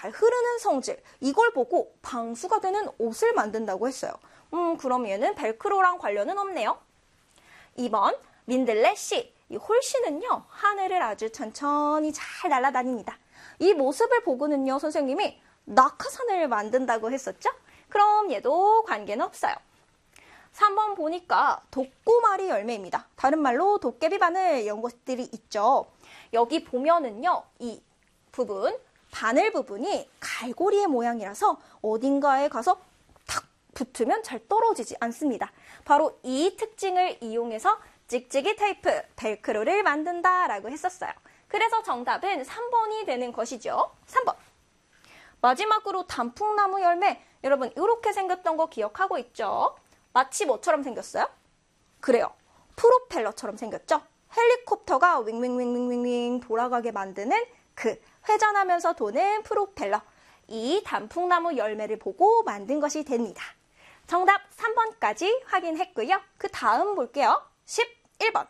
잘 흐르는 성질, 이걸 보고 방수가 되는 옷을 만든다고 했어요. 그럼 얘는 벨크로랑 관련은 없네요. 2번 민들레 씨. 이 홀씨는요, 하늘을 아주 천천히 잘 날아다닙니다. 이 모습을 보고는요, 선생님이 낙하산을 만든다고 했었죠? 그럼 얘도 관계는 없어요. 3번 보니까 독고마리 열매입니다. 다른 말로 도깨비 바늘 이런 것들이 있죠. 여기 보면은요, 이 부분, 바늘 부분이 갈고리의 모양이라서 어딘가에 가서 탁 붙으면 잘 떨어지지 않습니다. 바로 이 특징을 이용해서 찍찍이 테이프, 벨크로를 만든다라고 했었어요. 그래서 정답은 3번이 되는 것이죠. 3번. 마지막으로 단풍나무 열매, 여러분 이렇게 생겼던 거 기억하고 있죠? 마치 뭐처럼 생겼어요? 그래요. 프로펠러처럼 생겼죠? 헬리콥터가 윙윙윙윙윙 돌아가게 만드는 그 회전하면서 도는 프로펠러. 이 단풍나무 열매를 보고 만든 것이 됩니다. 정답 3번까지 확인했고요. 그 다음 볼게요. 11번.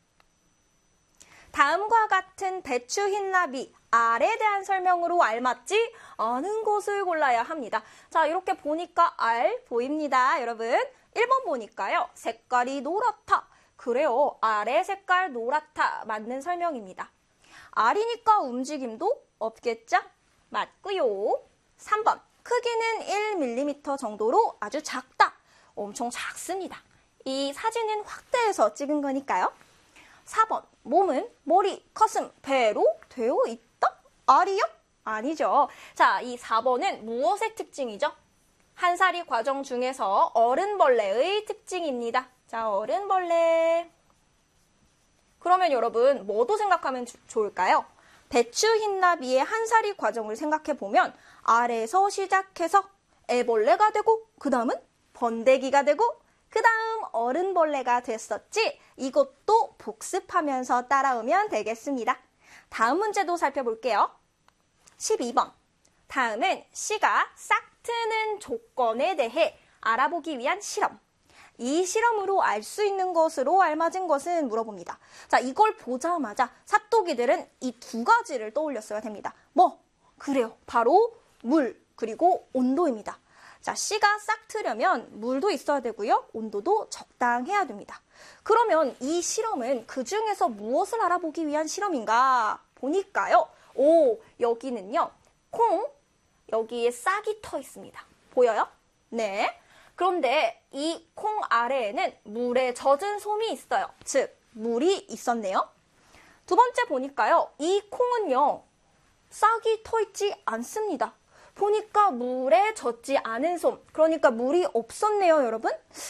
다음과 같은 배추 흰나비 알에 대한 설명으로 알맞지 않은 것을 골라야 합니다. 자, 이렇게 보니까 알 보입니다, 여러분. 1번 보니까요. 색깔이 노랗다. 그래요. 알의 색깔 노랗다. 맞는 설명입니다. 알이니까 움직임도 없겠죠? 맞고요. 3번. 크기는 1mm 정도로 아주 작다. 엄청 작습니다. 이 사진은 확대해서 찍은 거니까요. 4번. 몸은 머리, 가슴, 배로 되어 있다? 알이요? 아니죠. 자, 이 4번은 무엇의 특징이죠? 한사리 과정 중에서 어른벌레의 특징입니다. 자, 어른벌레. 그러면 여러분 뭐도 생각하면 좋을까요? 배추 흰나비의 한사리 과정을 생각해보면 알에서 시작해서 애벌레가 되고 그 다음은 번데기가 되고 그 다음 어른벌레가 됐었지. 이것도 복습하면서 따라오면 되겠습니다. 다음 문제도 살펴볼게요. 12번. 다음은 C가 싹 트는 조건에 대해 알아보기 위한 실험. 이 실험으로 알 수 있는 것으로 알맞은 것은 물어봅니다. 자, 이걸 보자마자 사또기들은 이 두 가지를 떠올렸어야 됩니다. 그래요. 바로 물, 그리고 온도입니다. 자, C가 싹 트려면 물도 있어야 되고요. 온도도 적당해야 됩니다. 그러면 이 실험은 그 중에서 무엇을 알아보기 위한 실험인가 보니까요. 여기는요. 콩, 여기에 싹이 터 있습니다. 보여요? 네. 그런데 이 콩 아래에는 물에 젖은 솜이 있어요. 즉, 물이 있었네요. 두 번째 보니까요. 이 콩은요. 싹이 터 있지 않습니다. 보니까 물에 젖지 않은 솜, 그러니까 물이 없었네요, 여러분.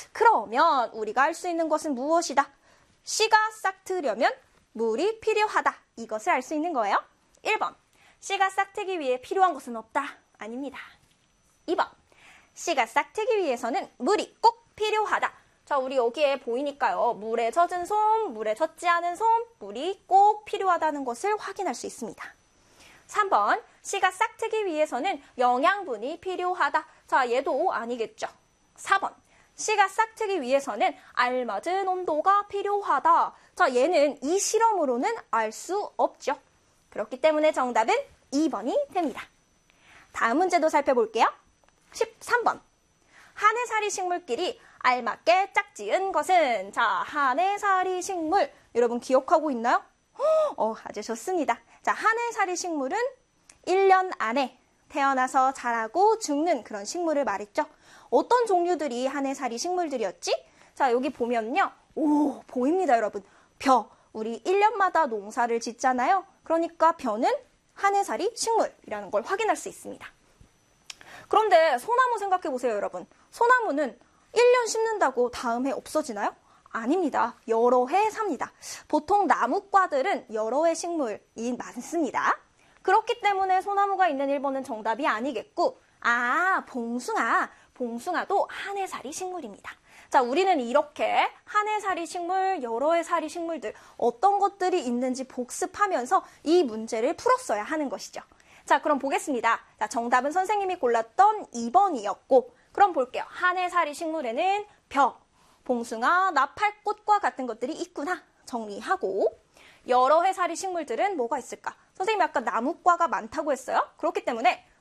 그러면 우리가 알 수 있는 것은 무엇이다? C가 싹 트려면 물이 필요하다. 이것을 알 수 있는 거예요. 1번, C가 싹 트기 위해 필요한 것은 없다. 아닙니다. 2번, C가 싹 트기 위해서는 물이 꼭 필요하다. 자, 우리 여기에 보이니까요. 물에 젖은 솜, 물에 젖지 않은 솜, 물이 꼭 필요하다는 것을 확인할 수 있습니다. 3번, C가 싹 트기 위해서는 영양분이 필요하다. 자, 얘도 아니겠죠. 4번, C가 싹 트기 위해서는 알맞은 온도가 필요하다. 자, 얘는 이 실험으로는 알 수 없죠. 그렇기 때문에 정답은 2번이 됩니다. 다음 문제도 살펴볼게요. 13번. 한해살이 식물끼리 알맞게 짝지은 것은? 자, 한해살이 식물. 여러분 기억하고 있나요? 아주 좋습니다. 자, 한해살이 식물은 1년 안에 태어나서 자라고 죽는 그런 식물을 말했죠. 어떤 종류들이 한해살이 식물들이었지? 자, 여기 보면요. 보입니다, 여러분. 벼. 우리 1년마다 농사를 짓잖아요. 그러니까 벼는 한해살이 식물이라는 걸 확인할 수 있습니다. 그런데 소나무 생각해 보세요, 여러분. 소나무는 1년 심는다고 다음 해 없어지나요? 아닙니다. 여러 해 삽니다. 보통 나무과들은 여러 해 식물이 많습니다. 그렇기 때문에 소나무가 있는 1번은 정답이 아니겠고, 봉숭아. 봉숭아도 한해살이 식물입니다. 자, 우리는 이렇게 한해살이 식물, 여러 해살이 식물들 어떤 것들이 있는지 복습하면서 이 문제를 풀었어야 하는 것이죠. 자, 그럼 보겠습니다. 자, 정답은 선생님이 골랐던 2번이었고, 그럼 볼게요. 한해살이 식물에는 벼, 봉숭아, 나팔꽃과 같은 것들이 있구나 정리하고, 여러 해살이 식물들은 뭐가 있을까? 선생님이 아까 나무과가 많다고 했어요. 그렇기 때문에